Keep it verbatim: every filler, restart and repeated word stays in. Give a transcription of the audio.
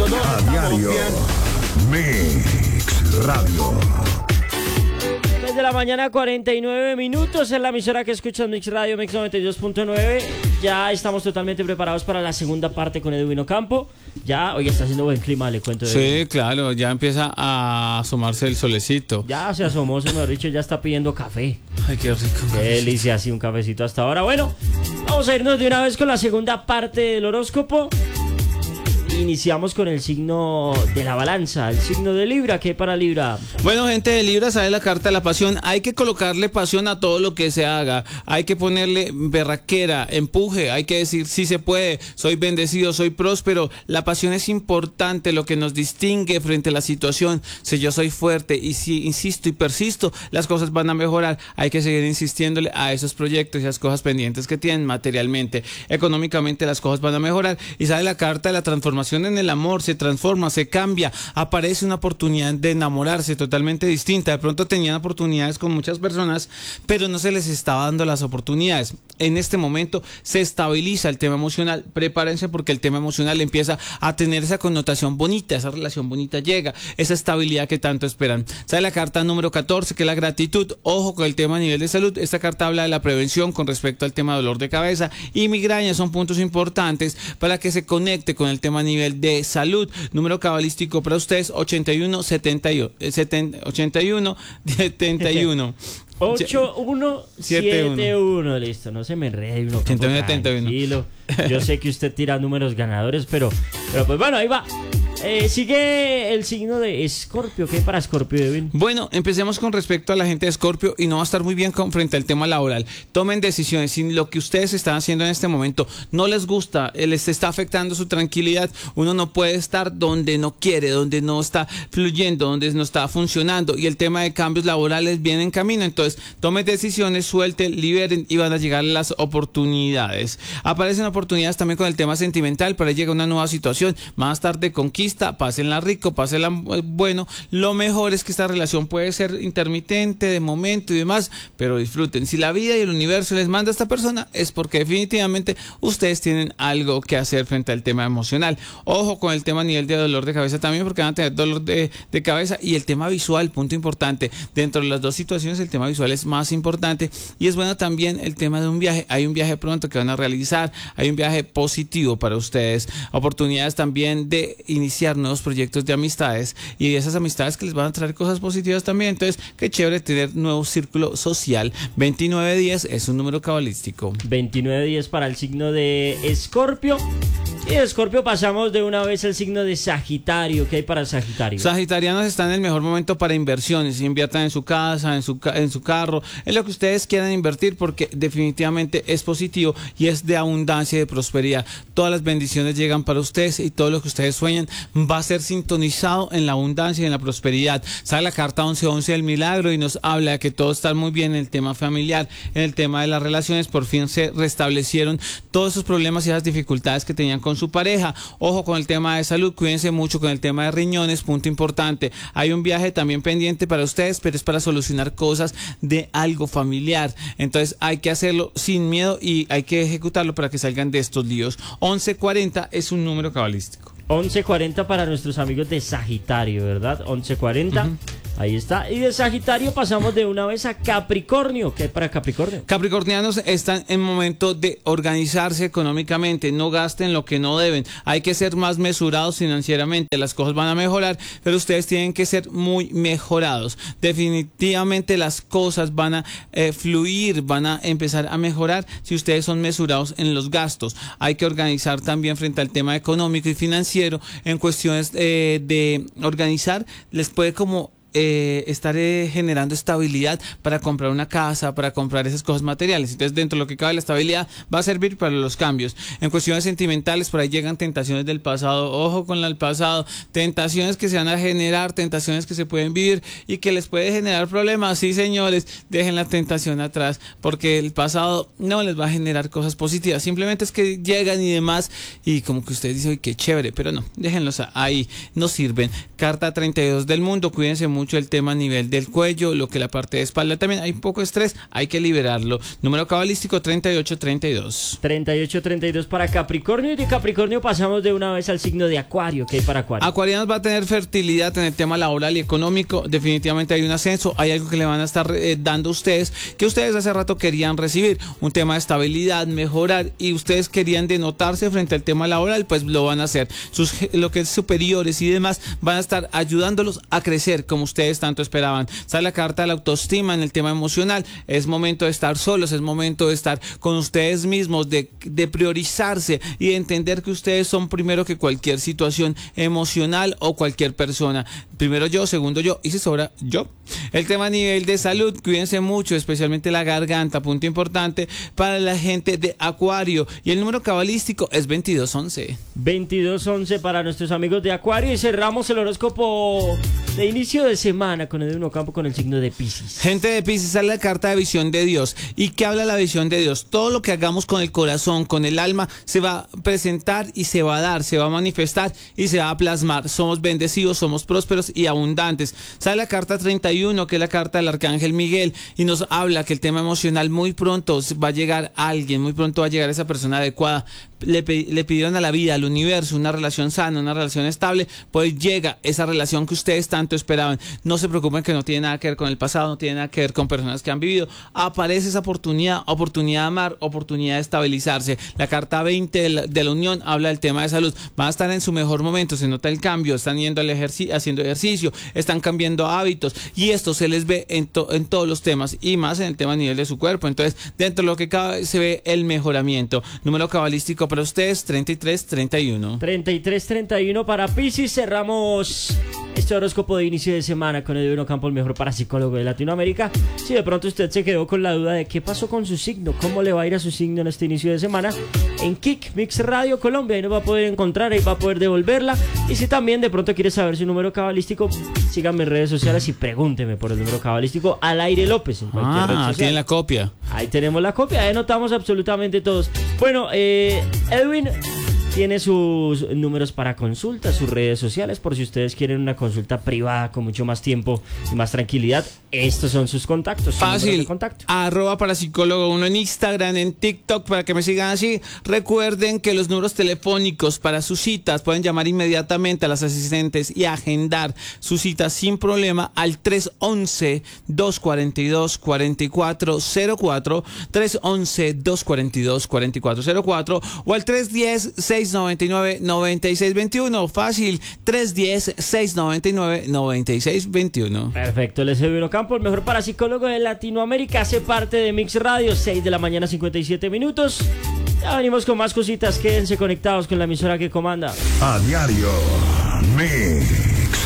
dos. A diario. Mix Radio. De la mañana, cuarenta y nueve minutos en la emisora que escuchas, Mix Radio, Mix noventa y dos punto nueve. Ya estamos totalmente preparados para la segunda parte con Edwin Ocampo. Ya, hoy está haciendo buen clima, le cuento. Sí, Edwin. Claro, ya empieza a asomarse el solecito. Ya se asomó, se me ha dicho, ya está pidiendo café. Ay, qué rico. Qué delicia, así un cafecito hasta ahora. Bueno, vamos a irnos de una vez con la segunda parte del horóscopo. Iniciamos con el signo de la balanza, el signo de Libra. ¿Qué hay para Libra? Bueno, gente de Libra, sale la carta de la pasión. Hay que colocarle pasión a todo lo que se haga. Hay que ponerle berraquera, empuje. Hay que decir, sí se puede, soy bendecido, soy próspero. La pasión es importante, lo que nos distingue frente a la situación. Si yo soy fuerte y si insisto y persisto, las cosas van a mejorar. Hay que seguir insistiéndole a esos proyectos y a las cosas pendientes que tienen materialmente. Económicamente las cosas van a mejorar. Y sale la carta de la transformación en el amor, se transforma, se cambia, aparece una oportunidad de enamorarse totalmente distinta. De pronto tenían oportunidades con muchas personas, pero no se les estaba dando las oportunidades. En este momento se estabiliza el tema emocional. Prepárense porque el tema emocional empieza a tener esa connotación bonita, esa relación bonita llega, esa estabilidad que tanto esperan. Sale la carta número catorce, que es la gratitud. Ojo con el tema a nivel de salud. Esta carta habla de la prevención con respecto al tema de dolor de cabeza y migraña. Son puntos importantes para que se conecte con el tema a nivel de salud. Número cabalístico para ustedes, ochenta y uno, setenta y uno, ochenta y uno, setenta y uno. ocho uno siete uno, listo, no se me enrede uno. ochenta y uno, setenta y uno. Tranquilo. Yo sé que usted tira números ganadores, pero, pero pues bueno, ahí va. Eh, sigue el signo de Escorpio. ¿Qué hay para Escorpio, Edwin? Bueno, empecemos con respecto a la gente de Escorpio y no va a estar muy bien con, frente al tema laboral. Tomen decisiones. Si lo que ustedes están haciendo en este momento no les gusta, les está afectando su tranquilidad, uno no puede estar donde no quiere, donde no está fluyendo, donde no está funcionando, y el tema de cambios laborales viene en camino. Entonces, tomen decisiones, suelten, liberen y van a llegar las oportunidades. Aparecen oportunidades también con el tema sentimental, para llegar a una nueva situación, más tarde conquista. Pásenla rico, pásenla bueno. Lo mejor es que esta relación puede ser intermitente, de momento y demás, pero disfruten. Si la vida y el universo les manda a esta persona, es porque definitivamente ustedes tienen algo que hacer frente al tema emocional. Ojo con el tema a nivel de dolor de cabeza también, porque van a tener dolor de, de cabeza. Y el tema visual, punto importante. Dentro de las dos situaciones, el tema visual es más importante. Y es bueno también el tema de un viaje. Hay un viaje pronto que van a realizar. Hay un viaje positivo para ustedes. Oportunidades también de iniciar nuevos proyectos de amistades, y esas amistades que les van a traer cosas positivas también. Entonces, qué chévere tener nuevo círculo social. veintinueve días es un número cabalístico. veintinueve días para el signo de Escorpio. Y de Escorpio pasamos de una vez al signo de Sagitario. ¿Qué hay para Sagitario? Sagitarianos están en el mejor momento para inversiones. Inviertan en su casa, en su, en su carro, en lo que ustedes quieran invertir, porque definitivamente es positivo y es de abundancia y de prosperidad. Todas las bendiciones llegan para ustedes y todo lo que ustedes sueñan va a ser sintonizado en la abundancia y en la prosperidad. Sale la carta once once del milagro y nos habla de que todo está muy bien en el tema familiar, en el tema de las relaciones. Por fin se restablecieron todos esos problemas y esas dificultades que tenían con su pareja. Ojo con el tema de salud, cuídense mucho con el tema de riñones, punto importante. Hay un viaje también pendiente para ustedes, pero es para solucionar cosas de algo familiar. Entonces hay que hacerlo sin miedo y hay que ejecutarlo para que salgan de estos líos. once cuarenta es un número cabalístico. once cuarenta para nuestros amigos de Sagitario, ¿verdad? once cuarenta. Uh-huh. Ahí está. Y de Sagitario pasamos de una vez a Capricornio. ¿Qué hay para Capricornio? Capricornianos están en momento de organizarse económicamente. No gasten lo que no deben. Hay que ser más mesurados financieramente. Las cosas van a mejorar, pero ustedes tienen que ser muy mejorados. Definitivamente las cosas van a eh, fluir, van a empezar a mejorar si ustedes son mesurados en los gastos. Hay que organizar también frente al tema económico y financiero. En cuestiones eh, de organizar, les puede como Eh, estar eh, generando estabilidad para comprar una casa, para comprar esas cosas materiales. Entonces, dentro de lo que cabe, la estabilidad va a servir para los cambios. En cuestiones sentimentales, por ahí llegan tentaciones del pasado. Ojo con el pasado, tentaciones que se van a generar, tentaciones que se pueden vivir y que les puede generar problemas. Sí, señores, dejen la tentación atrás, porque el pasado no les va a generar cosas positivas. Simplemente es que llegan y demás, y como que ustedes dicen, qué chévere, pero no, déjenlos ahí, no sirven. Carta treinta y dos del mundo, cuídense mucho mucho el tema a nivel del cuello, lo que la parte de espalda también. Hay un poco de estrés, hay que liberarlo. Número cabalístico treinta y ocho treinta y dos. treinta y ocho treinta y dos para Capricornio, y de Capricornio pasamos de una vez al signo de Acuario. ¿Qué hay para Acuario? Acuarianos va a tener fertilidad en el tema laboral y económico. Definitivamente hay un ascenso, hay algo que le van a estar eh, dando a ustedes, que ustedes hace rato querían recibir, un tema de estabilidad, mejorar, y ustedes querían denotarse frente al tema laboral, pues lo van a hacer. Sus, lo que es superiores y demás van a estar ayudándolos a crecer como ustedes tanto esperaban. Sale la carta de la autoestima en el tema emocional. Es momento de estar solos, es momento de estar con ustedes mismos, de, de priorizarse y de entender que ustedes son primero que cualquier situación emocional o cualquier persona. Primero yo, segundo yo, y si sobra yo. El tema a nivel de salud, cuídense mucho, especialmente la garganta, punto importante para la gente de Acuario. Y el número cabalístico es veintidós once. veintidós once para nuestros amigos de Acuario, y cerramos el horóscopo de inicio de semana con Edwin Ocampo con el signo de Piscis. Gente de Piscis, sale la carta de visión de Dios. ¿Y qué habla la visión de Dios? Todo lo que hagamos con el corazón, con el alma, se va a presentar y se va a dar, se va a manifestar y se va a plasmar. Somos bendecidos, somos prósperos y abundantes. Sale la carta treinta y uno, que es la carta del Arcángel Miguel, y nos habla que el tema emocional muy pronto va a llegar a alguien, muy pronto va a llegar esa persona adecuada. Le, le pidieron a la vida, al universo, una relación sana, una relación estable, pues llega esa relación que ustedes tanto esperaban. No se preocupen, que no tiene nada que ver con el pasado, no tiene nada que ver con personas que han vivido. Aparece esa oportunidad, oportunidad de amar, oportunidad de estabilizarse. La carta veinte de la, de la unión habla del tema de salud. Van a estar en su mejor momento, se nota el cambio, están yendo al ejercicio, haciendo ejercicio, están cambiando hábitos, y esto se les ve en, to, en todos los temas, y más en el tema a nivel de su cuerpo. Entonces, dentro de lo que cabe, se ve el mejoramiento. Número cabalístico para ustedes, treinta y tres treinta y uno. treinta y tres treinta y uno para Piscis. Cerramos este horóscopo de inicio de semana con Edwin Ocampo, el mejor parapsicólogo de Latinoamérica. Si de pronto usted se quedó con la duda de qué pasó con su signo, cómo le va a ir a su signo en este inicio de semana, en Kick Mix Radio Colombia, ahí nos va a poder encontrar, ahí va a poder devolverla. Y si también de pronto quiere saber su número cabalístico, síganme en redes sociales y pregúnteme por el número cabalístico al aire López en cualquier ah, red social. Tiene la copia. Ahí tenemos la copia, ahí anotamos absolutamente todos. Bueno, eh, Edwin tiene sus números para consulta, sus redes sociales, por si ustedes quieren una consulta privada con mucho más tiempo y más tranquilidad. Estos son sus contactos. Fácil, de contacto. Arroba parapsicólogo uno en Instagram, en TikTok, para que me sigan así. Recuerden que los números telefónicos para sus citas, pueden llamar inmediatamente a las asistentes y agendar sus citas sin problema al tres once, dos cuarenta y dos, cuarenta y cuatro cero cuatro, tres once, dos cuarenta y dos, cuarenta y cuatro cero cuatro, o al tres diez, seiscientos noventa y nueve, noventa y seis veintiuno. Fácil, tres diez, seiscientos noventa y nueve, noventa y seis veintiuno. Perfecto, les Edwin Ocampo, el mejor parapsicólogo de Latinoamérica, hace parte de Mix Radio, seis de la mañana, cincuenta y siete minutos. Ya venimos con más cositas, quédense conectados con la emisora que comanda. A diario, Mix.